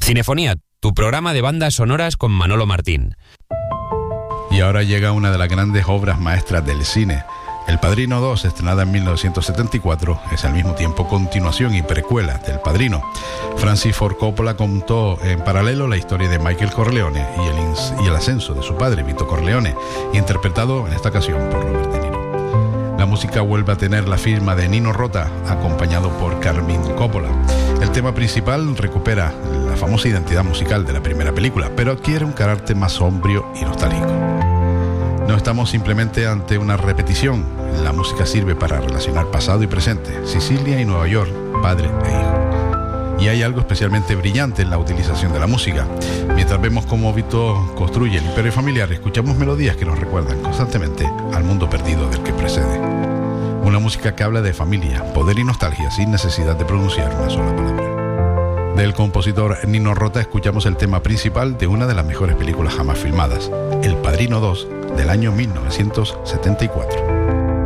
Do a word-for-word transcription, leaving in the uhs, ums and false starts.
Cinefonía, tu programa de bandas sonoras con Manolo Martín. Y ahora llega una de las grandes obras maestras del cine. El Padrino dos, estrenada en mil novecientos setenta y cuatro, es al mismo tiempo continuación y precuela del Padrino. Francis Ford Coppola contó en paralelo la historia de Michael Corleone y el, ins- y el ascenso de su padre, Vito Corleone, interpretado en esta ocasión por Robert De Niro. La música vuelve a tener la firma de Nino Rota, acompañado por Carmine Coppola. El tema principal recupera la famosa identidad musical de la primera película, pero adquiere un carácter más sombrío y nostálgico. No estamos simplemente ante una repetición, la música sirve para relacionar pasado y presente, Sicilia y Nueva York, padre e hijo. Y hay algo especialmente brillante en la utilización de la música. Mientras vemos cómo Vito construye el imperio familiar, escuchamos melodías que nos recuerdan constantemente al mundo perdido del que precede. Una música que habla de familia, poder y nostalgia sin necesidad de pronunciar una sola palabra. Del compositor Nino Rota escuchamos el tema principal de una de las mejores películas jamás filmadas, El Padrino dos, del año mil novecientos setenta y cuatro.